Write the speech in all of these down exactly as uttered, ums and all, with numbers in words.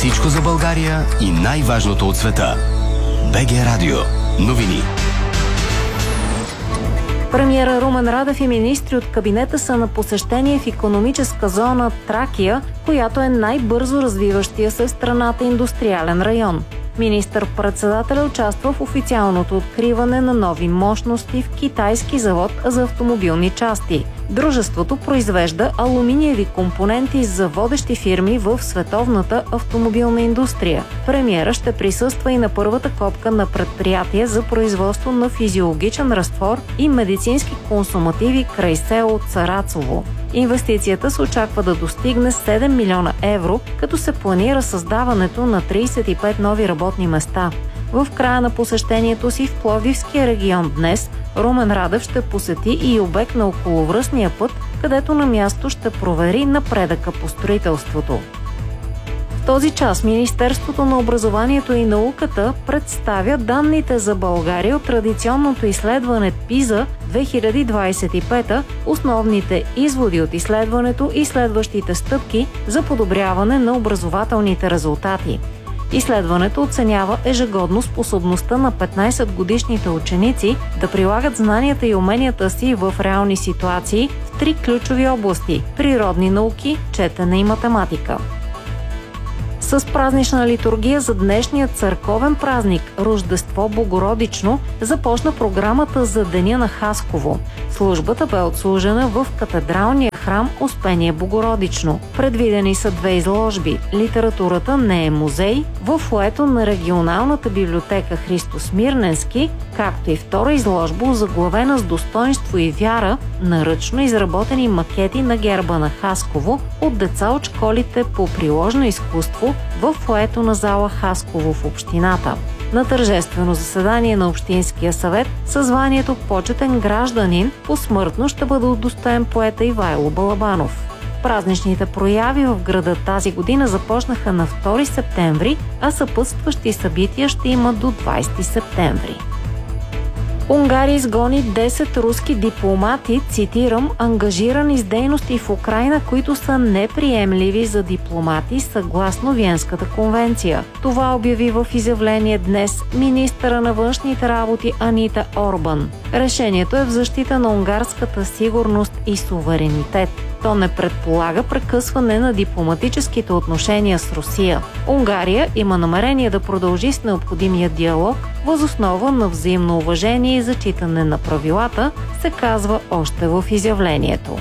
Всичко за България и най-важното от света. БГ Радио. Новини. Премиера Румен Радев и министри от кабинета са на посещение в икономическа зона Тракия, която е най-бързо развиващия се в страната индустриален район. Министър-председателя участва в официалното откриване на нови мощности в китайски завод за автомобилни части. Дружеството произвежда алуминиеви компоненти за водещи фирми в световната автомобилна индустрия. Премиера ще присъства и на първата копка на предприятие за производство на физиологичен разтвор и медицински консумативи край село Царацово. Инвестицията се очаква да достигне седем милиона евро, като се планира създаването на трийсет и пет нови работни места. В края на посещението си в Пловдивския регион днес Румен Радев ще посети и обект на околовръстния път, където на място ще провери напредъка по строителството. В този час Министерството на образованието и науката представя данните за България от традиционното изследване ПИЗА две хиляди двадесет и пета, основните изводи от изследването и следващите стъпки за подобряване на образователните резултати. Изследването оценява ежегодно способността на петнайсетгодишните ученици да прилагат знанията и уменията си в реални ситуации в три ключови области – природни науки, четене и математика. С празнична литургия за днешния църковен празник Рождество Богородично започна програмата за Деня на Хасково. Службата бе отслужена в катедралния храм Успение Богородично. Предвидени са две изложби. Литературата не е музей в фоайето на регионалната библиотека Христо Смирненски, както и втора изложба, озаглавена с достоинство и вяра, наръчно изработени макети на герба на Хасково от деца от школите по приложно изкуство в фоайето на зала Хасково в общината. На тържествено заседание на Общинския съвет със званието почетен гражданин посмъртно ще бъде удостоен поета Ивайло Балабанов. Празничните прояви в града тази година започнаха на втори септември, а съпътстващи събития ще има до двадесети септември. Унгария изгони десет руски дипломати, цитирам, ангажирани с дейности в Украйна, които са неприемливи за дипломати съгласно Виенската конвенция. Това обяви в изявление днес министъра на външните работи Анита Орбан. Решението е в защита на унгарската сигурност и суверенитет. То не предполага прекъсване на дипломатическите отношения с Русия. Унгария има намерение да продължи с необходимия диалог въз основа на взаимно уважение и зачитане на правилата, се казва още в изявлението.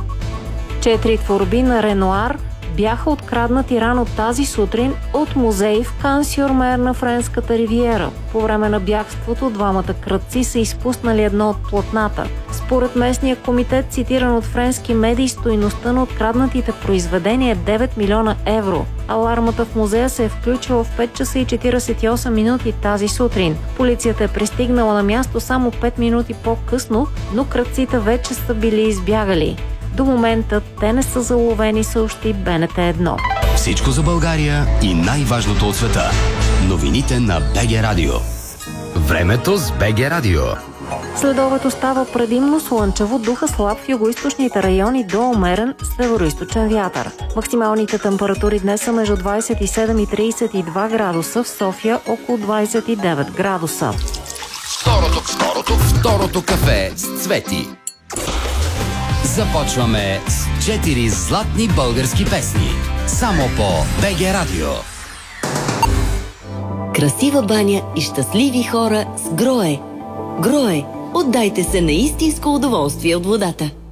Четири творби на Ренуар бяха откраднати рано тази сутрин от музей в Кан-сюр-Мер на Френската ривиера. По време на бягството двамата крадци са изпуснали едно от платната. Според местния комитет, цитиран от френски медии, стойността на откраднатите произведения е девет милиона евро. Алармата в музея се е включила в пет часа и четиридесет и осем минути тази сутрин. Полицията е пристигнала на място само пет минути по-късно, но крадците вече са били избягали. До момента те не са заловени, съобщи БНТ едно. Всичко за България и най-важното от света. Новините на БГ Радио. Времето с БГ Радио. Следобед става предимно слънчево, духа слаб в югоизточните райони до умерен североизточен вятър. Максималните температури днес са между двадесет и седем и тридесет и два градуса, в София около двадесет и девет градуса. Второто, второто, второто кафе с Цвети. Започваме с четири златни български песни. Само по БГ Радио. Красива баня и щастливи хора с Грое. Грое. Отдайте се на истинско удоволствие от водата.